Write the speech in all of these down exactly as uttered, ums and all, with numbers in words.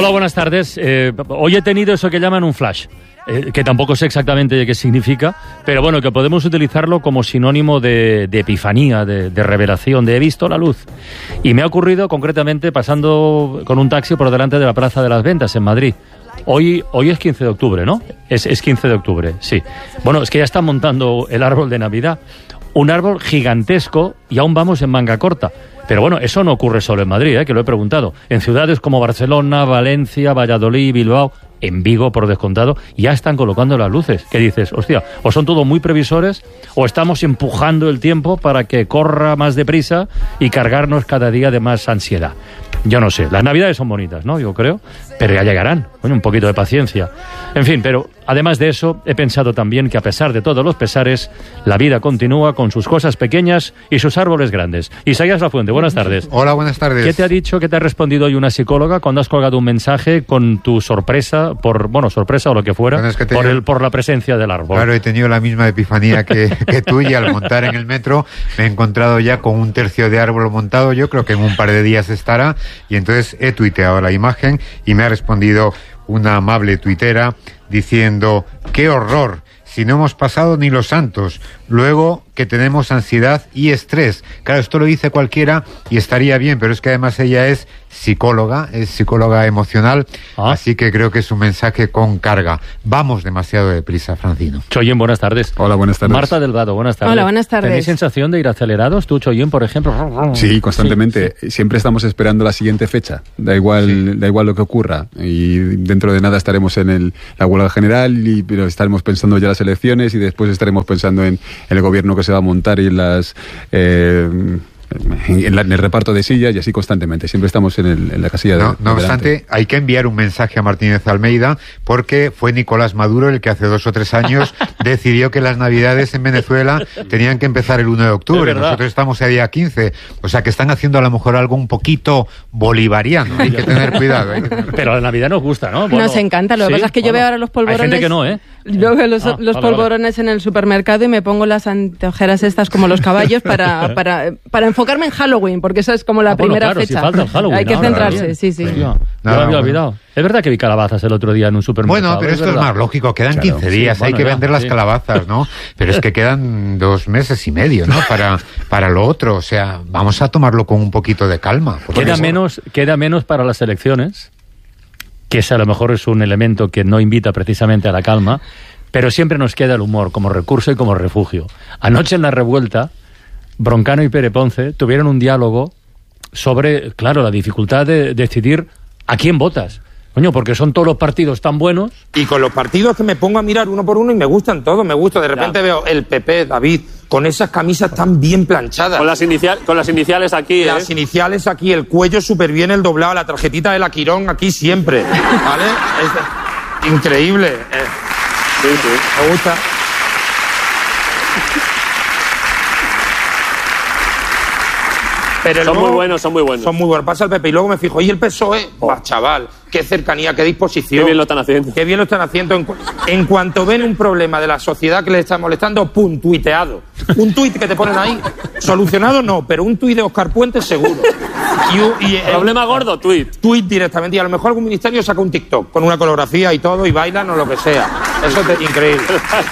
Hola, buenas tardes. Eh, hoy he tenido eso que llaman un flash, eh, que tampoco sé exactamente qué significa, pero bueno, que podemos utilizarlo como sinónimo de, de epifanía, de, de revelación, de he visto la luz. Y me ha ocurrido concretamente pasando con un taxi por delante de la Plaza de las Ventas en Madrid. Hoy, hoy es quince de octubre, ¿no? Es, es quince de octubre, sí. Bueno, es que ya están montando el árbol de Navidad. Un árbol gigantesco y aún vamos en manga corta. Pero bueno, eso no ocurre solo en Madrid, ¿eh? Que lo he preguntado. En ciudades como Barcelona, Valencia, Valladolid, Bilbao, en Vigo, por descontado, ya están colocando las luces. ¿Qué dices? Hostia, o son todos muy previsores o estamos empujando el tiempo para que corra más deprisa y cargarnos cada día de más ansiedad. Yo no sé, las Navidades son bonitas, ¿no? Yo creo, pero ya llegarán. Bueno, un poquito de paciencia. En fin, pero además de eso, he pensado también que a pesar de todos los pesares, la vida continúa con sus cosas pequeñas y sus árboles grandes. Isaías Lafuente, buenas tardes. Hola, buenas tardes. ¿Qué te ha dicho, qué te ha respondido hoy una psicóloga cuando has colgado un mensaje con tu sorpresa, por, bueno, sorpresa o lo que fuera, bueno, es que tenido, por, el, por la presencia del árbol? Claro, he tenido la misma epifanía que, que tú, y al montar en el metro me he encontrado ya con un tercio de árbol montado. Yo creo que en un par de días estará, y entonces he tuiteado la imagen y me ha respondido una amable tuitera diciendo: ¡qué horror! Si no hemos pasado ni los santos. Luego que tenemos ansiedad y estrés. Claro, esto lo dice cualquiera y estaría bien, pero es que además ella es psicóloga, es psicóloga emocional, ah. así que creo que es un mensaje con carga. Vamos demasiado deprisa, Francino. Choyen, buenas tardes. Hola, buenas tardes. Marta Delgado, buenas tardes. Hola, buenas tardes. ¿Tenéis sensación de ir acelerados? Tú, Choyen, por ejemplo. Sí, constantemente. Sí, sí. Siempre estamos esperando la siguiente fecha. Da igual, sí. da igual lo que ocurra. Y dentro de nada estaremos en el, la huelga general, y pero estaremos pensando ya en las elecciones, y después estaremos pensando en, en el gobierno que se va a montar y en las eh, en, la, en el reparto de sillas, y así constantemente. Siempre estamos en, el, en la casilla de, no, no obstante, hay que enviar un mensaje a Martínez Almeida, porque fue Nicolás Maduro el que hace dos o tres años decidió que las Navidades en Venezuela tenían que empezar el uno de octubre. Nosotros estamos a día quince. O sea que están haciendo a lo mejor algo un poquito bolivariano. Hay que tener cuidado. Hay que tener... Pero la Navidad nos gusta, ¿no? Bueno, nos encanta. Lo que ¿sí? pasa es que yo bueno, veo ahora los polvorones... Hay gente que no, ¿eh? Yo veo los, ah, los vale, polvorones vale. en el supermercado y me pongo las anteojeras estas como los caballos para, para, para enfocarme en Halloween, porque esa es como la ah, bueno, primera claro, fecha. Si falta el Halloween, hay que no, centrarse, no, sí, sí. Pues yo, no, yo lo había olvidado. Es verdad que vi calabazas el otro día en un supermercado. Bueno, pero es esto verdad. es más lógico. Quedan claro, quince días, sí, hay bueno, que ya, vender las sí. calabazas, ¿no? Pero es que quedan dos meses y medio, ¿no? Para, para lo otro. O sea, vamos a tomarlo con un poquito de calma. Queda menos, queda menos para las elecciones, que ese a lo mejor es un elemento que no invita precisamente a la calma, pero siempre nos queda el humor como recurso y como refugio. Anoche en la revuelta, Broncano y Pere Ponce tuvieron un diálogo sobre, claro, la dificultad de decidir a quién votas. Coño, porque son todos los partidos tan buenos. Y con los partidos que me pongo a mirar uno por uno y me gustan todos, me gusta. De repente ya. veo el P P, David, con esas camisas tan bien planchadas. Con las, inicial, con las iniciales aquí, Las ¿eh? iniciales aquí, el cuello súper bien, el doblado, la tarjetita de la Quirón aquí siempre, ¿vale? Es increíble. Eh, sí, sí. Me gusta. Pero son luego, muy buenos, son muy buenos. Son muy buenos. Pasa el P P y luego me fijo, ¿y el P S O E? Oh. Bah, chaval, qué cercanía, qué disposición. Qué bien lo están haciendo. Qué bien lo están haciendo. En, cu en cuanto ven un problema de la sociedad que les está molestando, pum, tuiteado. Un tuit que te ponen ahí. Solucionado no, pero un tuit de Óscar Puente seguro. Y, y el, problema gordo, tuit. Tuit directamente. Y a lo mejor algún ministerio saca un TikTok con una coreografía y todo, y bailan o lo que sea. Eso es increíble.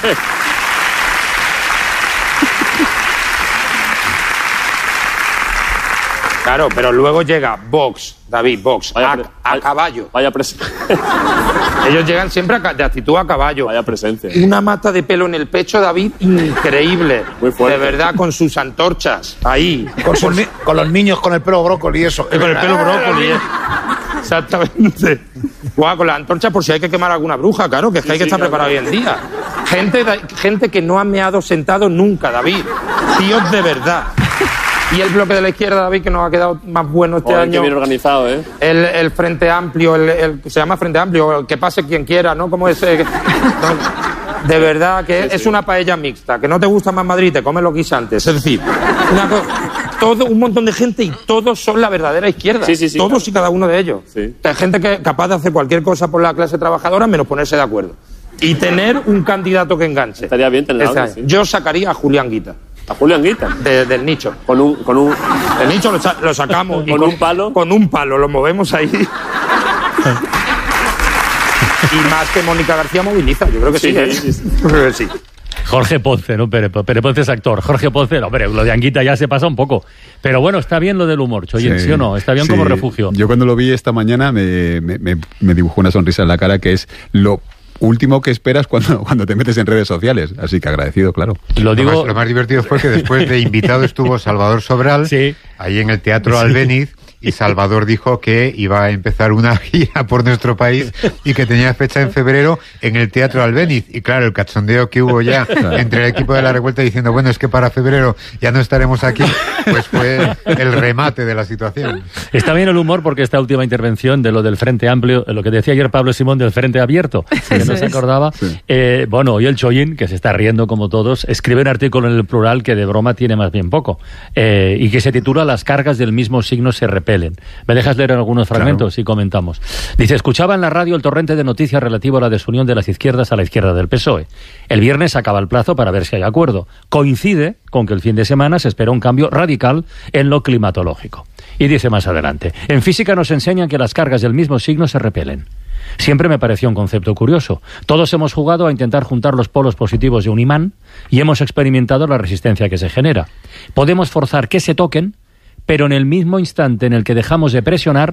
Claro, pero luego llega Vox, David, Vox, vaya a, pre- a vaya, caballo. Vaya presencia. Ellos llegan siempre a, de actitud a caballo. Vaya presencia. Una mata de pelo en el pecho, David, increíble. Muy fuerte. De verdad, con sus antorchas, ahí. Con, sus ni con los niños con el pelo brócoli y eso. Con el pelo brócoli, eh. Exactamente. Guau, con la antorcha por si hay que quemar alguna bruja, claro, que es que sí, hay que sí, estar claro. preparado hoy en día. Gente, gente que no ha meado sentado nunca, David. Tíos de verdad. Y el bloque de la izquierda, David, que nos ha quedado más bueno este Joder, año. Qué bien organizado, ¿eh? El, el Frente Amplio, el, el se llama Frente Amplio, el que pase quien quiera, ¿no? Como ese... Que, no, de verdad que sí, es sí. una paella mixta. Que no te gusta más Madrid, te comes los guisantes. Es decir, una cosa... Todo, un montón de gente y todos son la verdadera izquierda. Sí, sí, sí, todos claro. y cada uno de ellos. Sí. Hay gente que es capaz de hacer cualquier cosa por la clase trabajadora menos ponerse de acuerdo. Y tener un candidato que enganche. Estaría bien tenerlo. Sí. Yo sacaría a Julián Guita. ¿A Julián Guita? De, del nicho. Con un... Con un... El nicho lo, lo sacamos. ¿Con, con un palo? Con un palo, lo movemos ahí. Y más que Mónica García moviliza, yo creo que sí, Sí, ¿eh? sí, sí. Yo creo que sí. Jorge Ponce, no Pere, Pere Ponce es actor. Jorge Ponce, no, hombre, lo de Anguita ya se pasa un poco. Pero bueno, está bien lo del humor, Choyen, ¿sí, ¿sí o no? Está bien sí. como refugio. Yo cuando lo vi esta mañana me, me, me, me dibujó una sonrisa en la cara, que es lo último que esperas cuando, cuando te metes en redes sociales. Así que agradecido, claro. Lo digo... Lo más, lo más divertido fue que después de invitado estuvo Salvador Sobral, sí. ahí en el Teatro Albéniz, y Salvador dijo que iba a empezar una gira por nuestro país y que tenía fecha en febrero en el Teatro Albéniz. Y claro, el cachondeo que hubo ya entre el equipo de La Revuelta diciendo, bueno, es que para febrero ya no estaremos aquí, pues fue el remate de la situación. Está bien el humor porque esta última intervención de lo del Frente Amplio, lo que decía ayer Pablo Simón del Frente Abierto, que no se acordaba, sí. eh, bueno, hoy el Choyin, que se está riendo como todos, escribe un artículo en el Plural que de broma tiene más bien poco, eh, y que se titula Las cargas del mismo signo se repelen. ¿Me dejas leer algunos fragmentos? Claro. Y comentamos. Dice, escuchaba en la radio el torrente de noticias relativo a la desunión de las izquierdas a la izquierda del P S O E. El viernes acaba el plazo para ver si hay acuerdo. Coincide con que el fin de semana se espera un cambio radical en lo climatológico. Y dice más adelante, en física nos enseñan que las cargas del mismo signo se repelen. Siempre me pareció un concepto curioso. Todos hemos jugado a intentar juntar los polos positivos de un imán y hemos experimentado la resistencia que se genera. Podemos forzar que se toquen, pero en el mismo instante en el que dejamos de presionar,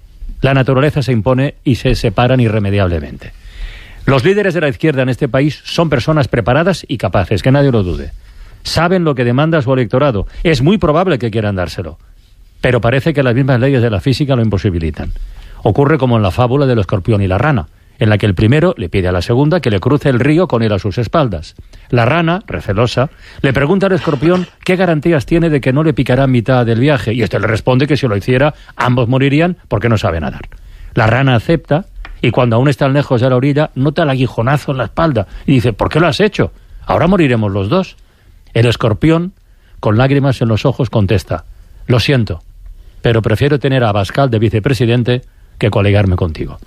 la naturaleza se impone y se separan irremediablemente. Los líderes de la izquierda en este país son personas preparadas y capaces, que nadie lo dude. Saben lo que demanda su electorado. Es muy probable que quieran dárselo. Pero parece que las mismas leyes de la física lo imposibilitan. Ocurre como en la fábula del escorpión y la rana, en la que el primero le pide a la segunda que le cruce el río con él a sus espaldas. La rana, recelosa, le pregunta al escorpión qué garantías tiene de que no le picará en mitad del viaje, y este le responde que si lo hiciera, ambos morirían porque no sabe nadar. La rana acepta, y cuando aún están lejos de la orilla, nota el aguijonazo en la espalda, y dice, ¿por qué lo has hecho? Ahora moriremos los dos. El escorpión, con lágrimas en los ojos, contesta, lo siento, pero prefiero tener a Abascal de vicepresidente que colegarme contigo.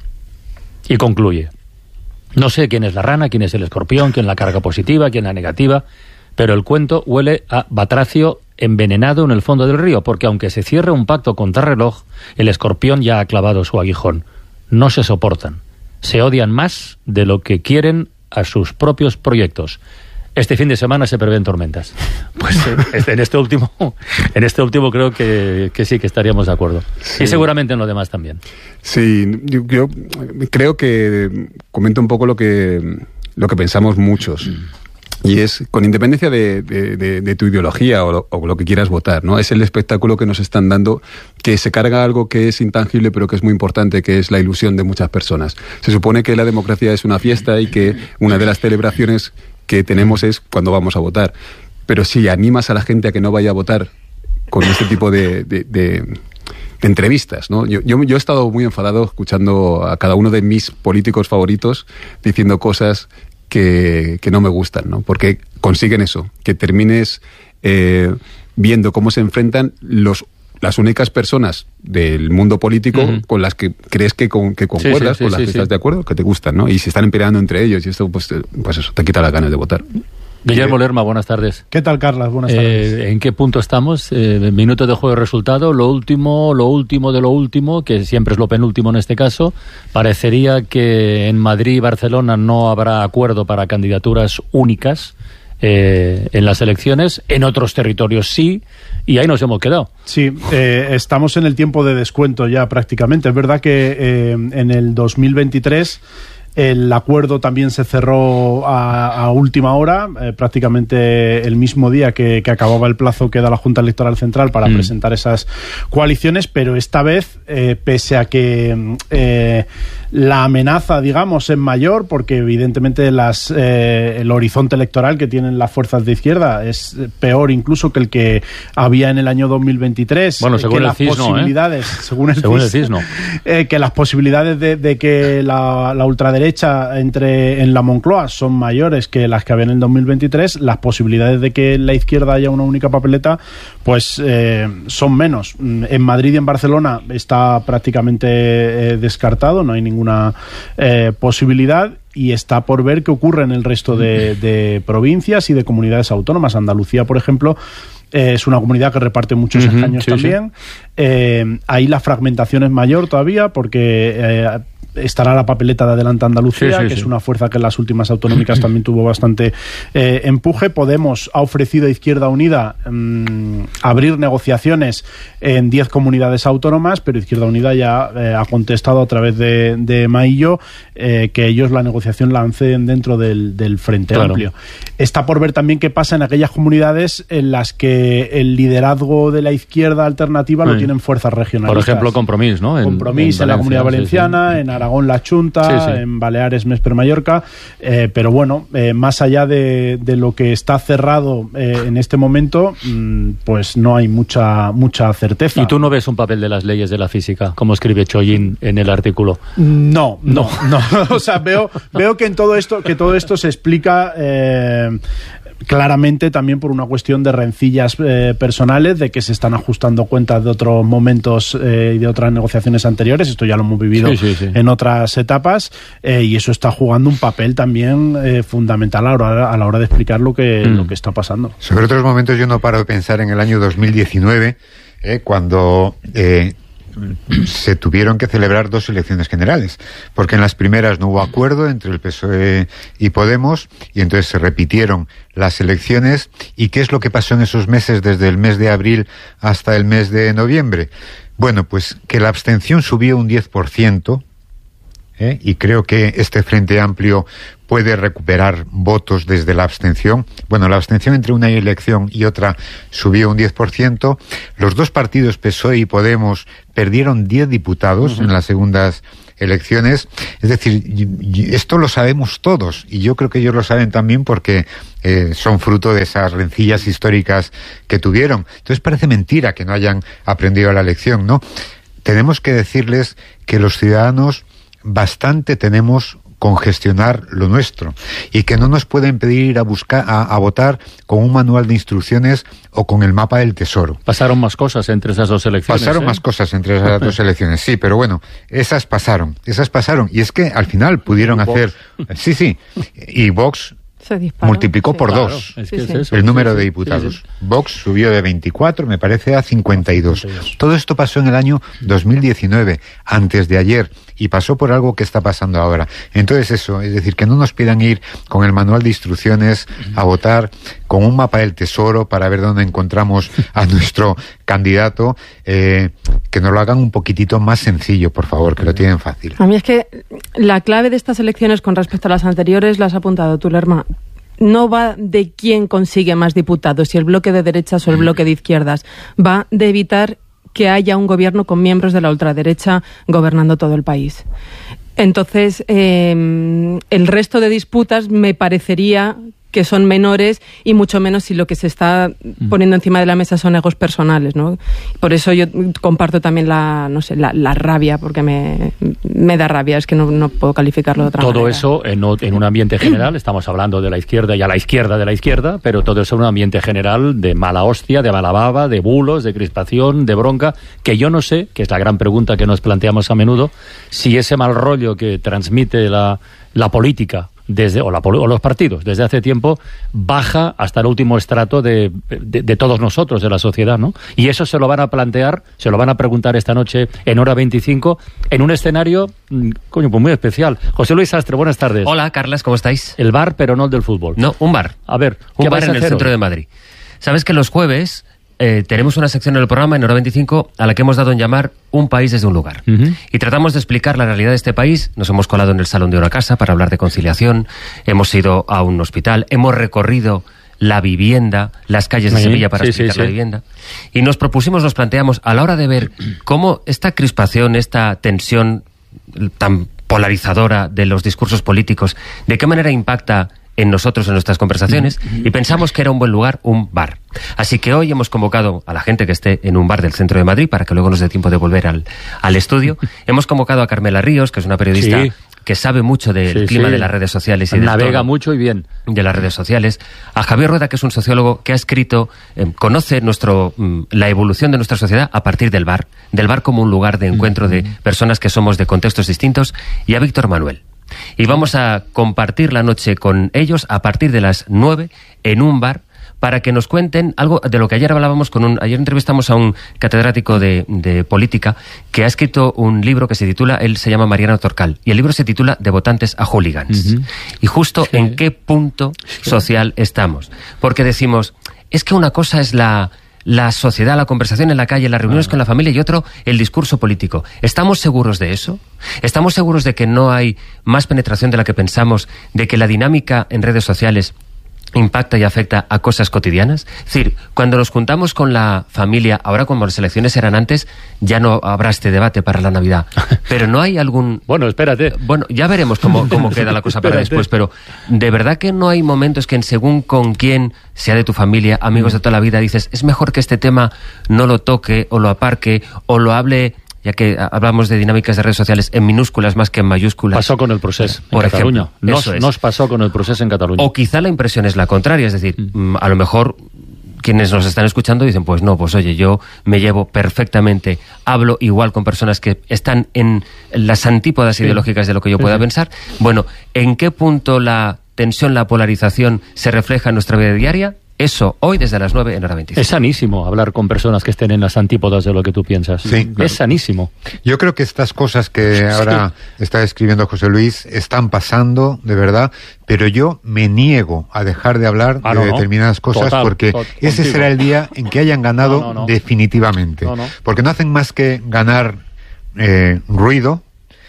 Y concluye, no sé quién es la rana, quién es el escorpión, quién la carga positiva, quién la negativa, pero el cuento huele a batracio envenenado en el fondo del río, porque aunque se cierre un pacto contra reloj, el escorpión ya ha clavado su aguijón. No se soportan, se odian más de lo que quieren a sus propios proyectos. Este fin de semana se prevén tormentas. Pues en este último, en este último creo que, que sí, que estaríamos de acuerdo. Sí. Y seguramente en lo demás también. Sí, yo, yo creo que comento un poco lo que, lo que pensamos muchos. Y es, con independencia de, de, de, de tu ideología o lo, o lo que quieras votar, ¿no? Es el espectáculo que nos están dando, que se carga algo que es intangible pero que es muy importante, que es la ilusión de muchas personas. Se supone que la democracia es una fiesta y que una de las celebraciones que tenemos es cuando vamos a votar. Pero si animas a la gente a que no vaya a votar con este tipo de, de, de, de entrevistas, ¿no? Yo, yo, yo he estado muy enfadado escuchando a cada uno de mis políticos favoritos diciendo cosas que, que no me gustan, ¿no? Porque consiguen eso, que termines eh, viendo cómo se enfrentan los las únicas personas del mundo político uh-huh. con las que crees que, con, que concuerdas, sí, sí, sí, con las sí, que sí. estás de acuerdo, que te gustan, ¿no? Y se están peleando entre ellos y esto, pues, pues eso, te quita las ganas de votar. Guillermo Lerma, buenas tardes. ¿Qué tal, Carlas? Buenas tardes. Eh, ¿En qué punto estamos? Eh, minutos de juego de resultado. Lo último, lo último de lo último, que siempre es lo penúltimo en este caso. Parecería que en Madrid y Barcelona no habrá acuerdo para candidaturas únicas eh, en las elecciones. En otros territorios sí. Y ahí nos hemos quedado. Sí, eh, estamos en el tiempo de descuento ya prácticamente. Es verdad que eh, en el dos mil veintitrés el acuerdo también se cerró a, a última hora, eh, prácticamente el mismo día que, que acababa el plazo que da la Junta Electoral Central para mm. presentar esas coaliciones, pero esta vez, eh, pese a que eh, la amenaza, digamos, es mayor, porque evidentemente las, eh, el horizonte electoral que tienen las fuerzas de izquierda es peor incluso que el que había en el año dos mil veintitrés. Bueno, según que el las C I S, posibilidades, ¿no, eh? según el según C I S, el C I S, no. eh, que las posibilidades de, de que la, la ultraderecha entre en la Moncloa son mayores que las que había en el dos mil veintitrés, las posibilidades de que en la izquierda haya una única papeleta pues eh, son menos. En Madrid y en Barcelona está prácticamente eh, descartado, no hay ninguna eh, posibilidad, y está por ver qué ocurre en el resto de, de provincias y de comunidades autónomas. Andalucía, por ejemplo, eh, es una comunidad que reparte muchos escaños uh-huh, sí, también. Sí. Eh, ahí la fragmentación es mayor todavía porque eh, estará la papeleta de Adelante Andalucía, sí, sí, que sí. es una fuerza que en las últimas autonómicas también tuvo bastante eh, empuje. Podemos ha ofrecido a Izquierda Unida mmm, abrir negociaciones en diez comunidades autónomas, pero Izquierda Unida ya eh, ha contestado a través de, de Maillo eh, que ellos la negociación la hacen dentro del, del Frente Claro. Amplio. Está por ver también qué pasa en aquellas comunidades en las que el liderazgo de la izquierda alternativa Sí. lo tienen fuerzas regionales. Por ejemplo, Compromís, ¿no? En, Compromís en, en la Valencia, Comunidad sí, Valenciana, sí. en Aragón la Chunta, Sí, sí. en Baleares Mesper Mallorca, eh, pero bueno, eh, más allá de, de lo que está cerrado eh, en este momento, mmm, pues no hay mucha mucha certeza. ¿Y tú no ves un papel de las leyes de la física, como escribe Chollín en el artículo? No, no, no. O sea, veo, veo que en todo esto, que todo esto se explica eh, claramente también por una cuestión de rencillas eh, personales, de que se están ajustando cuentas de otros momentos eh, y de otras negociaciones anteriores. Esto ya lo hemos vivido Sí, sí, sí. en otras etapas, eh, y eso está jugando un papel también eh, fundamental a la hora, a la hora de explicar lo que, Mm. lo que está pasando. Sobre otros momentos yo no paro de pensar en el año dos mil diecinueve, eh, cuando eh, se tuvieron que celebrar dos elecciones generales, porque en las primeras no hubo acuerdo entre el P S O E y Podemos, y entonces se repitieron las elecciones. ¿Y qué es lo que pasó en esos meses, desde el mes de abril hasta el mes de noviembre? Bueno, pues que la abstención subió un diez por ciento, ¿eh? Y creo que este Frente Amplio puede recuperar votos desde la abstención. Bueno, la abstención entre una elección y otra subió un diez por ciento. Los dos partidos, P S O E y Podemos, perdieron diez diputados uh-huh. en las segundas elecciones. Es decir, y, y esto lo sabemos todos, y yo creo que ellos lo saben también porque eh, son fruto de esas rencillas históricas que tuvieron. Entonces parece mentira que no hayan aprendido la lección, ¿no? Tenemos que decirles que los ciudadanos bastante tenemos con gestionar lo nuestro, y que no nos pueden pedir ir a buscar a, a votar con un manual de instrucciones o con el mapa del tesoro. Pasaron más cosas entre esas dos elecciones. Pasaron ¿eh? más cosas entre esas dos elecciones, sí, pero bueno, esas pasaron, esas pasaron, y es que al final pudieron y hacer, Vox. sí, sí, y Vox Se disparó, multiplicó sí. por Claro, dos es Sí, que sí. es eso, el número sí, de sí, diputados. sí, sí. Vox subió de veinticuatro, me parece, a cincuenta y dos. Todo esto pasó en el año dos mil diecinueve, antes de ayer, y pasó por algo que está pasando ahora. Entonces eso, es decir, que no nos pidan ir con el manual de instrucciones a votar, con un mapa del tesoro para ver dónde encontramos a nuestro candidato, eh, que nos lo hagan un poquitito más sencillo, por favor, que lo tienen fácil. A mí es que la clave de estas elecciones con respecto a las anteriores, las has apuntado tú, Lerma, no va de quién consigue más diputados, si el bloque de derechas o el bloque de izquierdas, va de evitar que haya un gobierno con miembros de la ultraderecha gobernando todo el país. Entonces, eh, el resto de disputas me parecería que son menores, y mucho menos si lo que se está poniendo encima de la mesa son egos personales, ¿no? Por eso yo comparto también la, no sé, la, la rabia, porque me, me da rabia, es que no, no puedo calificarlo de otra Todo manera. eso en, o- en un ambiente general, estamos hablando de la izquierda y a la izquierda de la izquierda, pero todo eso en un ambiente general de mala hostia, de mala baba, de bulos, de crispación, de bronca, que yo no sé, que es la gran pregunta que nos planteamos a menudo, si ese mal rollo que transmite la, la política desde o, la, o los partidos desde hace tiempo baja hasta el último estrato de, de, de todos nosotros, de la sociedad, ¿no? Y eso se lo van a plantear, se lo van a preguntar esta noche en Hora veinticinco, en un escenario, mm, coño, pues muy especial. José Luis Sastre, buenas tardes. Hola, Carlas, ¿cómo estáis? El bar, pero no el del fútbol. No, un bar. A ver, Un ¿qué bar vais en a el hacer centro hoy? de Madrid. Sabes que los jueves eh, tenemos una sección en el programa, en Hora veinticinco, a la que hemos dado en llamar Un país desde un lugar. Ujú. Y tratamos de explicar la realidad de este país. Nos hemos colado en el salón de una casa para hablar de conciliación, hemos ido a un hospital, hemos recorrido la vivienda, las calles de Sí, Sevilla para sí, explicar sí, la sí. vivienda. Y nos propusimos, nos planteamos, a la hora de ver cómo esta crispación, esta tensión tan polarizadora de los discursos políticos, de qué manera impacta en nosotros, en nuestras conversaciones, y pensamos que era un buen lugar, un bar. Así que hoy hemos convocado a la gente que esté en un bar del centro de Madrid, para que luego nos dé tiempo de volver al, al estudio. Hemos convocado a Carmela Ríos, que es una periodista Sí. que sabe mucho del Sí, clima sí. de las redes sociales y del Navega tono mucho y bien. de las redes sociales, a Javier Rueda, que es un sociólogo que ha escrito, eh, conoce nuestro mm, la evolución de nuestra sociedad a partir del bar, del bar como un lugar de encuentro de personas que somos de contextos distintos, y a Víctor Manuel. Y vamos a compartir la noche con ellos a partir de las nueve en un bar para que nos cuenten algo de lo que ayer hablábamos con un... Ayer entrevistamos a un catedrático de, de política que ha escrito un libro que se titula, él se llama Mariano Torcal, y el libro se titula De votantes a hooligans. Uh-huh. Y justo sí. en qué punto social estamos. Porque decimos, es que una cosa es la... la sociedad, la conversación en la calle, las reuniones con la familia, y otro, el discurso político. ¿Estamos seguros de eso? ¿Estamos seguros de que no hay más penetración de la que pensamos, de que la dinámica en redes sociales impacta y afecta a cosas cotidianas? Es decir, cuando nos juntamos con la familia, ahora como las elecciones eran antes, ya no habrá este debate para la Navidad. Pero no hay algún... Bueno, espérate. Bueno, ya veremos cómo, cómo queda la cosa para después, pero ¿de verdad que no hay momentos que en según con quién, sea de tu familia, amigos de toda la vida, dices, es mejor que este tema no lo toque, o lo aparque, o lo hable... ya que hablamos de dinámicas de redes sociales en minúsculas más que en mayúsculas? Pasó con el Procés por en ejemplo, Cataluña. Nos, es. nos pasó con el Procés en Cataluña. O quizá la impresión es la contraria, es decir, mm. a lo mejor quienes nos están escuchando dicen, pues no, pues oye, yo me llevo perfectamente, hablo igual con personas que están en las antípodas sí. ideológicas de lo que yo pueda sí. pensar. Bueno, ¿en qué punto la tensión, la polarización se refleja en nuestra vida diaria? Eso, hoy desde las nueve en Hora veinticinco. Es sanísimo hablar con personas que estén en las antípodas de lo que tú piensas. Sí, claro. Es sanísimo. Yo creo que estas cosas que ahora sí. está escribiendo José Luis están pasando, de verdad, pero yo me niego a dejar de hablar ah, de no, determinadas no. cosas total, porque total, ese contigo. será el día en que hayan ganado no, no, no. definitivamente. No, no. Porque no hacen más que ganar eh, ruido,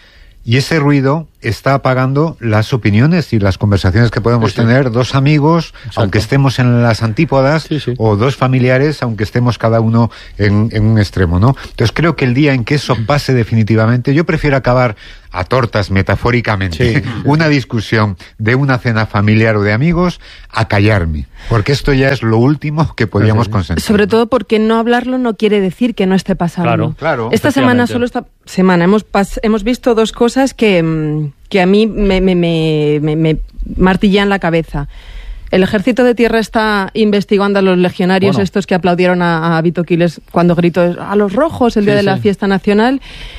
y ese ruido está apagando las opiniones y las conversaciones que podemos sí, sí. tener dos amigos, Exacto. aunque estemos en las antípodas, sí, sí. o dos familiares, aunque estemos cada uno en, en un extremo, ¿no? Entonces creo que el día en que eso pase definitivamente, yo prefiero acabar a tortas, metafóricamente, sí. una discusión de una cena familiar o de amigos, a callarme, porque esto ya es lo último que podríamos consentir. Sobre todo porque no hablarlo no quiere decir que no esté pasando. Claro, claro. Esta semana, solo esta semana, hemos, pas- hemos visto dos cosas que, que a mí me, me, me, me, me martillan la cabeza. El Ejército de Tierra está investigando a los legionarios, bueno. estos que aplaudieron a, a Vito Quiles cuando gritó a los rojos el día sí, de la sí. fiesta nacional.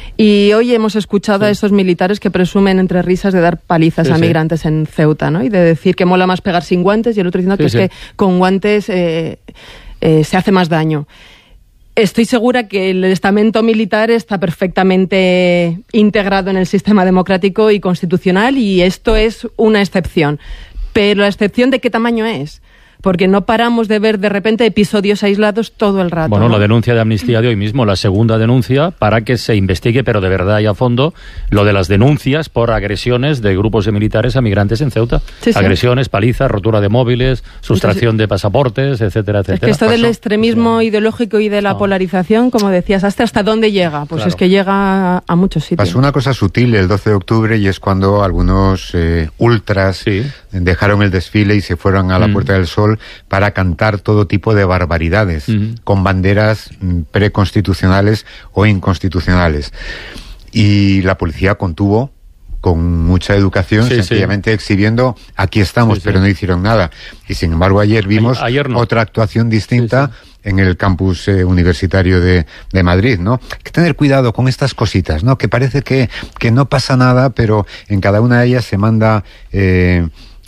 Y hoy hemos escuchado sí. a esos militares que presumen entre risas de dar palizas sí, a migrantes sí. en Ceuta, ¿no? Y de decir que mola más pegar sin guantes, y el otro diciendo sí, que sí. es que con guantes eh, eh, se hace más daño. Estoy segura que el estamento militar está perfectamente integrado en el sistema democrático y constitucional, y esto es una excepción. Pero la excepción, ¿de qué tamaño es? Porque no paramos de ver de repente episodios aislados todo el rato. Bueno, ¿no? La denuncia de Amnistía de hoy mismo, la segunda denuncia, para que se investigue, pero de verdad y a fondo, lo de las denuncias por agresiones de grupos de militares a migrantes en Ceuta. Sí, sí. Agresiones, palizas, rotura de móviles, sustracción Entonces, de pasaportes, etcétera, etcétera. Es que esto Pasó. del extremismo sí. ideológico y de la no. polarización, como decías, ¿hasta hasta dónde llega? Pues claro. es que llega a muchos sitios. Pasó una cosa sutil el doce de octubre, y es cuando algunos eh, ultras sí. dejaron el desfile y se fueron a la mm. Puerta del Sol para cantar todo tipo de barbaridades, uh-huh. con banderas preconstitucionales o inconstitucionales. Y la policía contuvo con mucha educación, sí, sencillamente sí. exhibiendo, aquí estamos, sí, sí. pero no hicieron nada. Y sin embargo ayer vimos ayer no. otra actuación distinta sí, sí. en el campus eh, universitario de, de Madrid, ¿no? Hay que tener cuidado con estas cositas, ¿no? Que parece que, que no pasa nada, pero en cada una de ellas se manda eh,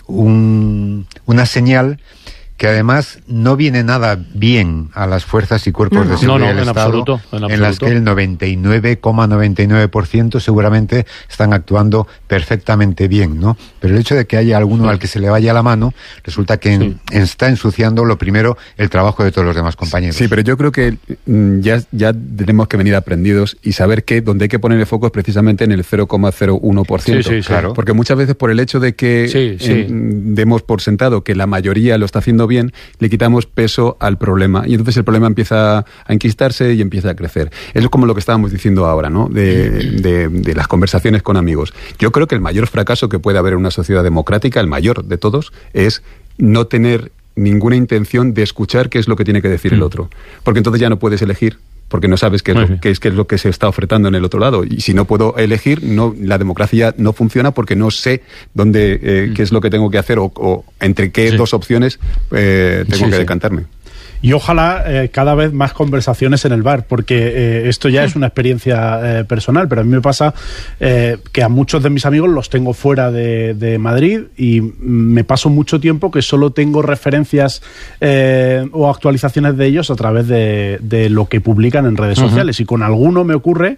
un, una señal que además no viene nada bien a las fuerzas y cuerpos no, de seguridad no, no, del en Estado, absoluto, en, absoluto. en las que el noventa y nueve coma noventa y nueve por ciento seguramente están actuando perfectamente bien, ¿no? Pero el hecho de que haya alguno sí. al que se le vaya la mano, resulta que sí. en, está ensuciando, lo primero, el trabajo de todos los demás compañeros. Sí, pero yo creo que mm, ya, ya tenemos que venir aprendidos y saber que donde hay que poner el foco es precisamente en el cero coma cero uno por ciento. Sí, sí, claro. Porque muchas veces por el hecho de que sí, sí. Eh, demos por sentado que la mayoría lo está haciendo bien, le quitamos peso al problema, y entonces el problema empieza a enquistarse y empieza a crecer. Eso es como lo que estábamos diciendo ahora, ¿no? De, de, de las conversaciones con amigos. Yo creo que el mayor fracaso que puede haber en una sociedad democrática, el mayor de todos, es no tener ninguna intención de escuchar qué es lo que tiene que decir mm. el otro. Porque entonces ya no puedes elegir, porque no sabes qué es, lo, qué, es, qué es lo que se está ofertando en el otro lado. Y si no puedo elegir, no, la democracia no funciona porque no sé dónde, eh, qué es lo que tengo que hacer o, o entre qué sí. dos opciones eh, tengo sí, que sí. decantarme. Y ojalá eh, cada vez más conversaciones en el bar, porque eh, esto ya es una experiencia eh, personal, pero a mí me pasa eh, que a muchos de mis amigos los tengo fuera de, de Madrid y me paso mucho tiempo que solo tengo referencias eh, o actualizaciones de ellos a través de, de lo que publican en redes uh-huh. sociales. Y con alguno me ocurre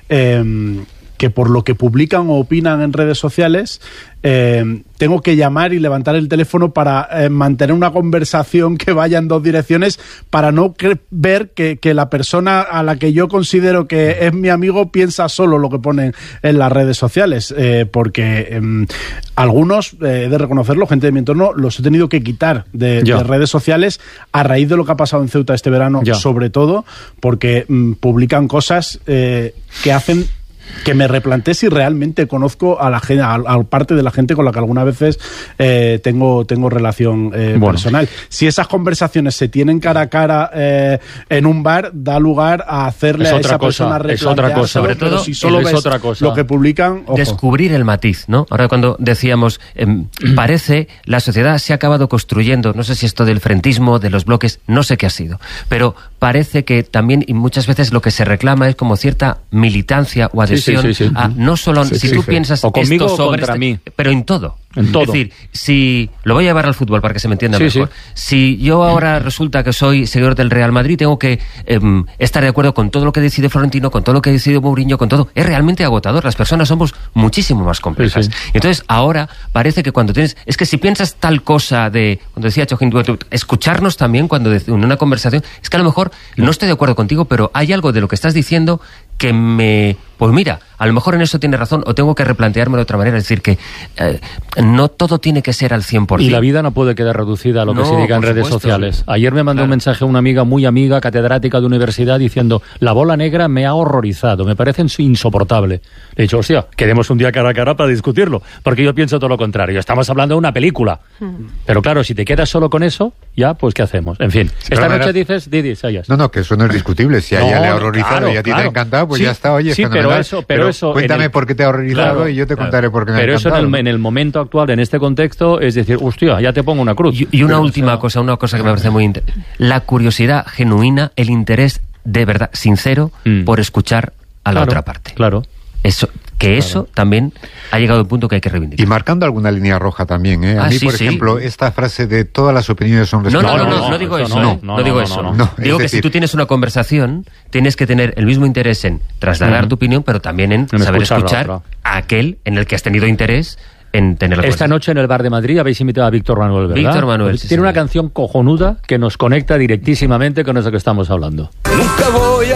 eh, que por lo que publican o opinan en redes sociales eh, tengo que llamar y levantar el teléfono para eh, mantener una conversación que vaya en dos direcciones, para no cre- ver que, que la persona a la que yo considero que es mi amigo piensa solo lo que ponen en las redes sociales, eh, porque eh, algunos, eh, he de reconocerlo, gente de mi entorno, los he tenido que quitar de, de redes sociales a raíz de lo que ha pasado en Ceuta este verano, ya. sobre todo porque mm, publican cosas eh, que hacen que me replanteé si realmente conozco a la gente, a, a parte de la gente con la que algunas veces eh, tengo, tengo relación eh, bueno. personal. Si esas conversaciones se tienen cara a cara eh, en un bar, da lugar a hacerle es a otra esa cosa, persona replantearse. Es otra cosa. Sobre todo, si solo es ves otra cosa. lo que publican, ojo. Descubrir el matiz, ¿no? Ahora cuando decíamos, eh, parece, la sociedad se ha acabado construyendo, no sé si esto del frentismo, de los bloques, no sé qué ha sido, pero parece que también, y muchas veces lo que se reclama es como cierta militancia o adhesión sí, sí, sí, sí. a no solo sí, si sí, tú sí. piensas o conmigo esto sobre o contra este, mí, pero en todo. En todo. Es decir, si lo voy a llevar al fútbol para que se me entienda sí, mejor. Sí. Si yo ahora resulta que soy seguidor del Real Madrid, tengo que eh, estar de acuerdo con todo lo que decide Florentino, con todo lo que decide Mourinho, con todo. Es realmente agotador. Las personas somos muchísimo más complejas. Sí, sí. Entonces, ahora parece que cuando tienes... Es que si piensas tal cosa de... Cuando decía Chojín, escucharnos también cuando en una conversación... Es que a lo mejor no estoy de acuerdo contigo, pero hay algo de lo que estás diciendo que me... Pues mira, a lo mejor en eso tienes razón o tengo que replantearme de otra manera. Es decir, que eh, no todo tiene que ser al cien por ciento. Y la vida no puede quedar reducida a lo no, que se diga en redes supuesto. sociales. Ayer me mandó claro. un mensaje una amiga muy amiga, catedrática de universidad, diciendo, la bola negra me ha horrorizado, me parece insoportable. Le he dicho, hostia, queremos un día cara a cara para discutirlo, porque yo pienso todo lo contrario. Estamos hablando de una película. Hmm. Pero claro, si te quedas solo con eso, ya, pues ¿qué hacemos? En fin, sí, esta noche era... dices, Didi, Sayas. No, no, que eso no es discutible. Si a ella no, le ha horrorizado claro, y a ti claro. te ha encantado, pues sí, ya está, oye, sí, fenomenal. pero eso, pero pero eso cuéntame el... por qué te ha horrorizado claro, y yo te claro. contaré por qué me ha pero encantado. Pero eso en el, en el momento actual, en este contexto, es decir, hostia, ya te pongo una cruz. Y, y una pero, última o sea... cosa, una cosa que me parece muy interesante. La curiosidad genuina, el interés de verdad, sincero, mm. por escuchar a la claro, otra parte. Claro. Eso, que claro. eso también ha llegado a un punto que hay que reivindicar. Y marcando alguna línea roja también, ¿eh? A ah, mí, sí, por sí. ejemplo, esta frase de todas las opiniones son respetables. No, no, no, no, no, no digo eso, no, ¿eh? no, no digo no, eso. no, no, no. Digo que decir... si tú tienes una conversación, tienes que tener el mismo interés en trasladar uh-huh. tu opinión, pero también en, en saber escuchar a aquel en el que has tenido interés en tener la Esta noche en el Bar de Madrid habéis invitado a Víctor Manuel, ¿verdad? Víctor Manuel, pues sí, tiene sí, una sí. canción cojonuda que nos conecta directísimamente con eso que estamos hablando. Nunca voy a